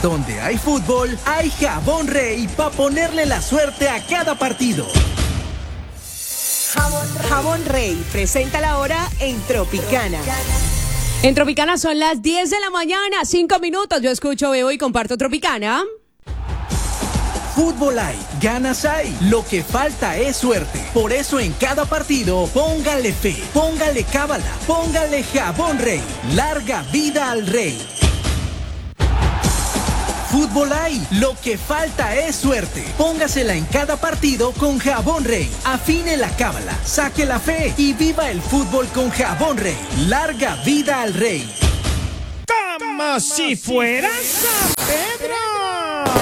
Donde hay fútbol, hay Jabón Rey para ponerle la suerte a cada partido. Jabón Rey presenta la hora en Tropicana. En Tropicana son las 10 de la mañana, 5 minutos. Yo escucho, veo y comparto Tropicana. Fútbol hay, ganas hay, lo que falta es suerte. Por eso en cada partido, póngale fe, póngale cábala, póngale Jabón Rey. Larga vida al Rey. Fútbol hay, lo que falta es suerte. Póngasela en cada partido con Jabón Rey. Afine la cábala, saque la fe y viva el fútbol con Jabón Rey. Larga vida al Rey. Como si fuera San Pedro.